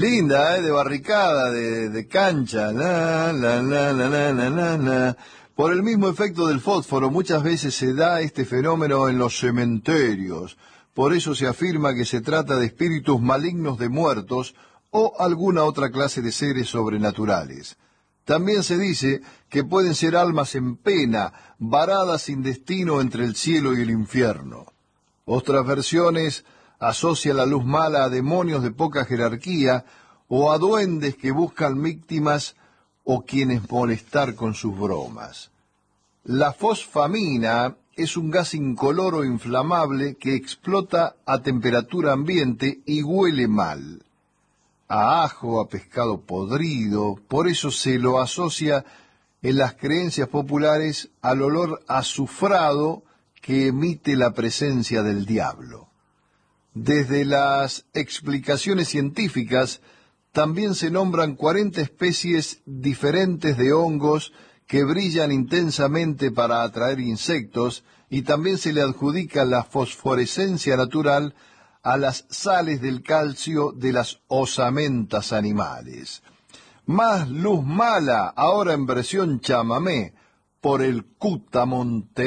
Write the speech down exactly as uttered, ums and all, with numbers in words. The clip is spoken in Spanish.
Linda, ¿eh? De barricada, de, de cancha. La, la, la, la, la, la, la, la. Por el mismo efecto del fósforo, muchas veces se da este fenómeno en los cementerios. Por eso se afirma que se trata de espíritus malignos de muertos o alguna otra clase de seres sobrenaturales. También se dice que pueden ser almas en pena, varadas sin destino entre el cielo y el infierno. Otras versiones asocian la luz mala a demonios de poca jerarquía o a duendes que buscan víctimas o quienes molestar con sus bromas. La fosfamina es un gas incoloro inflamable que explota a temperatura ambiente y huele mal. A ajo, a pescado podrido, por eso se lo asocia en las creencias populares al olor azufrado que emite la presencia del diablo. Desde las explicaciones científicas, también se nombran cuarenta especies diferentes de hongos que brillan intensamente para atraer insectos, y también se le adjudica la fosforescencia natural a las sales del calcio de las osamentas animales. Más luz mala, ahora en versión chamamé, por el Cutamonte.